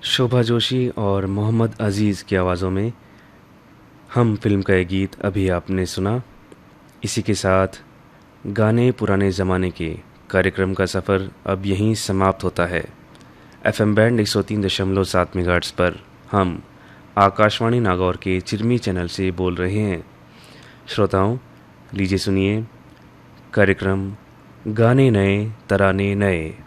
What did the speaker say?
शोभा जोशी और मोहम्मद अज़ीज़ की आवाज़ों में हम फिल्म का ये गीत अभी आपने सुना। इसी के साथ गाने पुराने ज़माने के कार्यक्रम का सफ़र अब यहीं समाप्त होता है। एफएम बैंड 103.7 मेगाहर्ट्ज़ पर हम आकाशवाणी नागौर के चिरमी चैनल से बोल रहे हैं। श्रोताओं, लीजिए सुनिए कार्यक्रम गाने नए तराने नए।